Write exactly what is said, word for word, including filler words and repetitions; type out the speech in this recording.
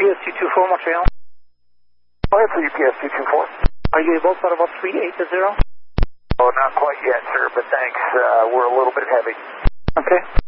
P S two two four, Montreal. Go ahead for U P S two two four. Are you able to start about three eight to zero? Oh, not quite yet, sir, but thanks. Uh, we're a little bit heavy. Okay.